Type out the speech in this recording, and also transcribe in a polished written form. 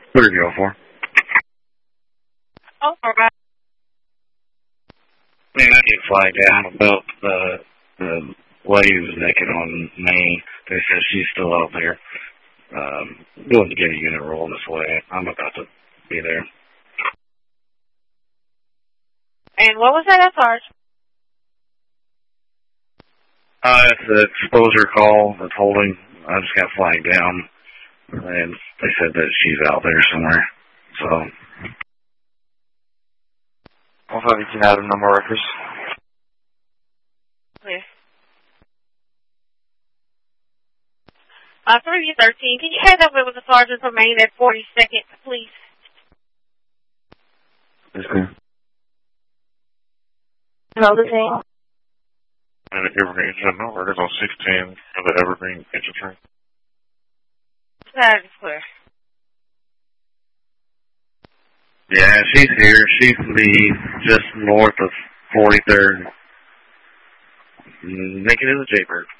What are you going for? Oh, all right. Man, I get flagged down about the lady who was naked on Main. They said she's still out there. Willing to get a unit rolling this way. I'm about to be there. And what was that, Sarge? It's an exposure call that's holding. I just got flagged down. And they said that she's out there somewhere. So. I'll have you can add no more records. Clear. 313, can you head over with the sergeant for Maine at 42nd, please? Yes, ma'am. Hello, the team. And the Evergreen engine number is on 16 for the Evergreen infantry. That is clear. Yeah, she's here. She's just north of 43rd. Naked as a jaybird.